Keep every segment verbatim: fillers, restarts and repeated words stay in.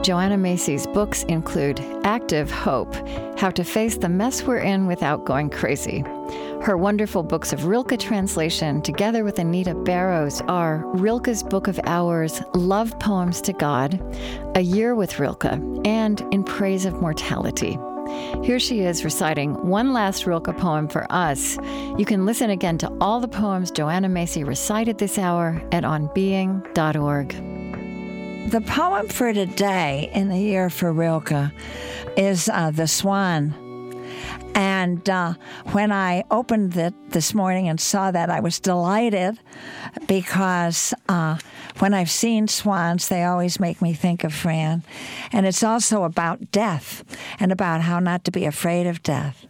Joanna Macy's books include Active Hope, How to Face the Mess We're In Without Going Crazy. Her wonderful books of Rilke translation, together with Anita Barrows, are Rilke's Book of Hours, Love Poems to God, A Year with Rilke, and In Praise of Mortality. Here she is reciting one last Rilke poem for us. You can listen again to all the poems Joanna Macy recited this hour at on being dot org. The poem for today in the Year for Rilke is uh, The Swan. And uh, when I opened it this morning and saw that, I was delighted because uh, when I've seen swans, they always make me think of Fran. And it's also about death and about how not to be afraid of death.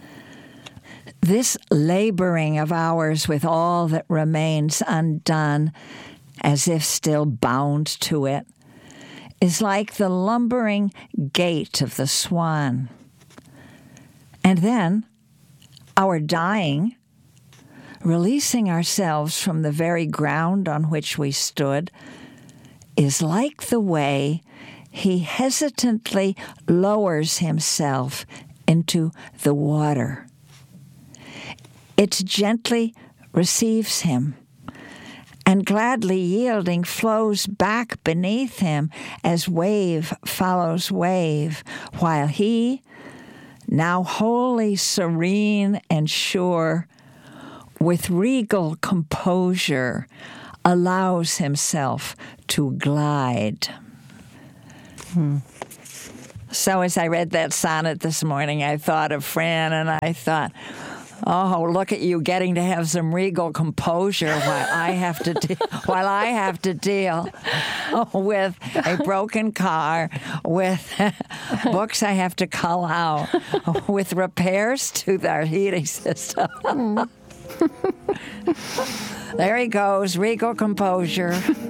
This laboring of ours with all that remains undone, as if still bound to it, is like the lumbering gait of the swan. And then, our dying, releasing ourselves from the very ground on which we stood, is like the way he hesitantly lowers himself into the water. It gently receives him, and gladly yielding flows back beneath him as wave follows wave, while he, now wholly serene and sure, with regal composure, allows himself to glide. Hmm. So as I read that sonnet this morning, I thought of Fran, and I thought, oh, look at you getting to have some regal composure while I have to de- while I have to deal with a broken car, with books I have to cull out, with repairs to their heating system. There he goes, regal composure.